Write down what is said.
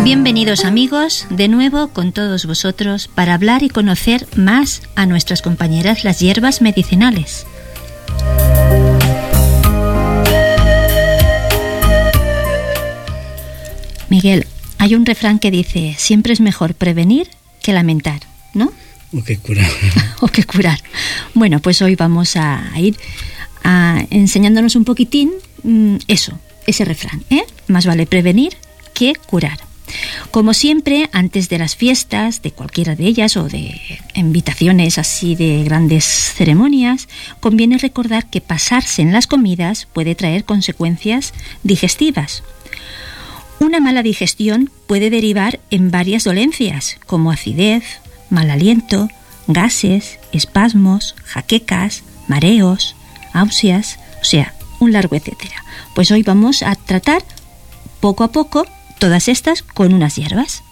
Bienvenidos amigos, de nuevo con todos vosotros para hablar y conocer más a nuestras compañeras las hierbas medicinales. Miguel, hay un refrán que dice, siempre es mejor prevenir que lamentar, ¿no? O que curar. O que curar. Bueno, pues hoy vamos a ir enseñándonos un poquitín ese refrán, ¿eh? Más vale prevenir que curar. Como siempre, antes de las fiestas, de cualquiera de ellas o de invitaciones así de grandes ceremonias, conviene recordar que pasarse en las comidas puede traer consecuencias digestivas. Una mala digestión puede derivar en varias dolencias, como acidez, mal aliento, gases, espasmos, jaquecas, mareos, náuseas, o sea, un largo etcétera. Pues hoy vamos a tratar poco a poco todas estas con unas hierbas.